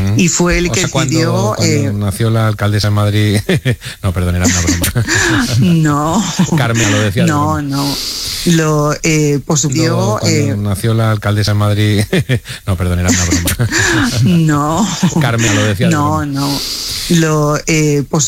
y fue el que pidió... Cuando nació la alcaldesa en Madrid... No, perdón, era una broma. No. Carmen lo decía. No. Por supuesto... Cuando nació la alcaldesa en Madrid... No, perdón, era una broma. No. Carmen lo decía. No. Por